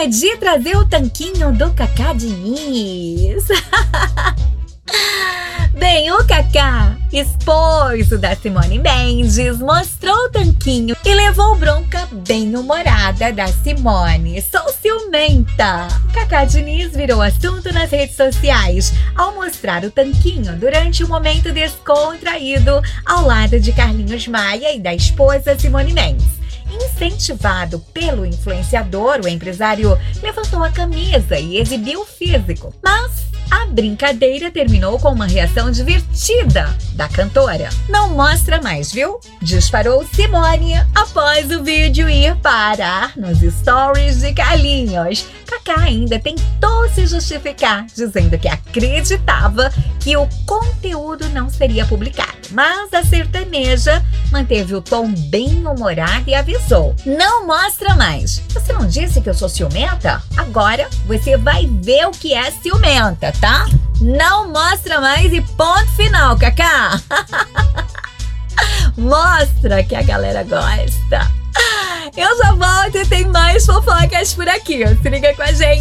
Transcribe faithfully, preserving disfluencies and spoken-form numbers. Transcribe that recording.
hora de trazer o tanquinho do Cacá Diniz. Bem, o Cacá, esposo da Simone Mendes, mostrou o tanquinho e levou bronca bem-humorada da Simone. Sou ciumenta! Cacá Diniz virou assunto nas redes sociais ao mostrar o tanquinho durante um momento descontraído ao lado de Carlinhos Maia e da esposa Simone Mendes. Incentivado pelo influenciador, o empresário levantou a camisa e exibiu o físico, mas a brincadeira terminou com uma reação divertida da cantora. Não mostra mais, viu? Disparou Simone após o vídeo ir parar nos stories de Carlinhos. Cacá ainda tentou se justificar, dizendo que acreditava que o conteúdo não seria publicado. Mas a sertaneja manteve o tom bem humorado e avisou: não mostra mais. Você não disse que eu sou ciumenta? Agora você vai ver o que é ciumenta, tá? Não mostra mais e ponto final, Cacá! Mostra que a galera gosta. Eu já volto e tem mais fofocas por aqui. Se liga com a gente.